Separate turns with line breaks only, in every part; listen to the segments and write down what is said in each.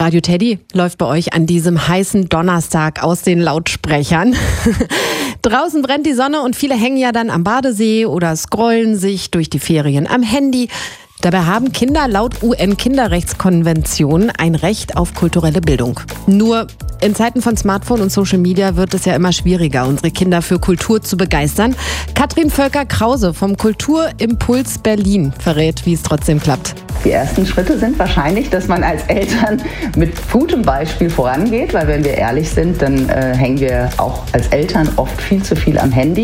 Radio Teddy läuft bei euch an diesem heißen Donnerstag aus den Lautsprechern. Draußen brennt die Sonne und viele hängen ja dann am Badesee oder scrollen sich durch die Ferien am Handy. Dabei haben Kinder laut UN-Kinderrechtskonvention ein Recht auf kulturelle Bildung. Nur in Zeiten von Smartphone und Social Media wird es ja immer schwieriger, unsere Kinder für Kultur zu begeistern. Katrin Völker-Krause vom Kulturimpuls Berlin verrät, wie es trotzdem klappt.
Die ersten Schritte sind wahrscheinlich, dass man als Eltern mit gutem Beispiel vorangeht, weil wenn wir ehrlich sind, dann hängen wir auch als Eltern oft viel zu viel am Handy.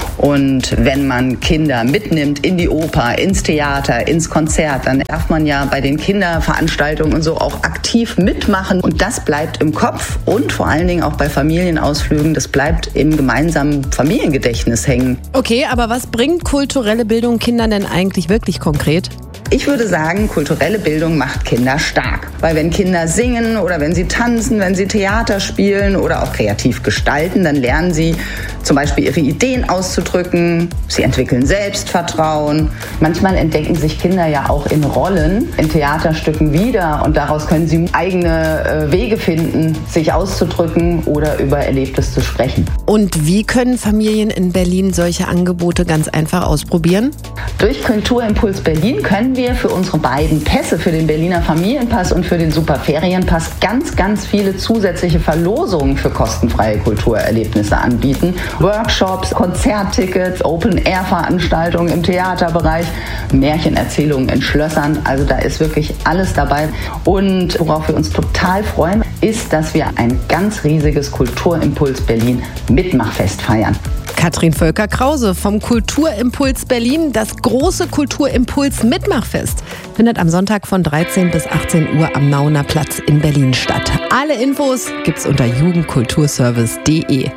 Und wenn man Kinder mitnimmt in die Oper, ins Theater, ins Konzert, dann darf man ja bei den Kinderveranstaltungen und so auch aktiv mitmachen. Und das bleibt im Kopf und vor allen Dingen auch bei Familienausflügen, das bleibt im gemeinsamen Familiengedächtnis hängen.
Okay, aber was bringt kulturelle Bildung Kindern denn eigentlich wirklich konkret?
Ich würde sagen, kulturelle Bildung macht Kinder stark. Weil wenn Kinder singen oder wenn sie tanzen, wenn sie Theater spielen oder auch kreativ gestalten, dann lernen sie zum Beispiel ihre Ideen auszudrücken. Sie entwickeln Selbstvertrauen. Manchmal entdecken sich Kinder ja auch in Rollen, in Theaterstücken wieder und daraus können sie eigene Wege finden, sich auszudrücken oder über Erlebtes zu sprechen.
Und wie können Familien in Berlin solche Angebote ganz einfach ausprobieren?
Durch Kulturimpuls Berlin können wir für unsere beiden Pässe, für den Berliner Familienpass und für den Superferienpass ganz viele zusätzliche Verlosungen für kostenfreie Kulturerlebnisse anbieten. Workshops, Konzerttickets, Open-Air-Veranstaltungen im Theaterbereich, Märchenerzählungen in Schlössern. Also da ist wirklich alles dabei. Und worauf wir uns total freuen, ist, dass wir ein ganz riesiges Kulturimpuls Berlin Mitmachfest feiern.
Katrin Völker-Krause vom Kulturimpuls Berlin. Das große Kulturimpuls Mitmachfest findet am Sonntag von 13 bis 18 Uhr am Nauener Platz in Berlin statt. Alle Infos gibt's unter jugendkulturservice.de.